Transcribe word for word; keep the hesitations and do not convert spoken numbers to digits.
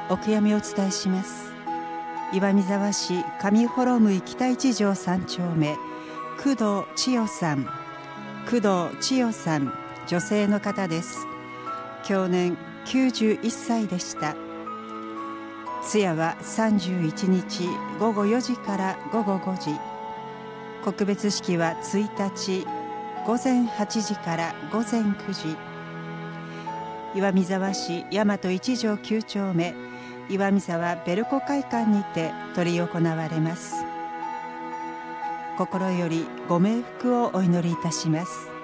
お悔やみをお伝えします。岩見沢市上幌向北一条三丁目、工藤千代さん工藤千代さん、女性の方です。享年きゅうじゅういっさいでした。通夜はさんじゅういちにちごごよじからごごごじ、告別式はついたちごぜんはちじからごぜんくじ、岩見沢市大和一条きゅう丁目岩見沢ベルコ会館にて執り行われます。心よりご冥福をお祈りいたします。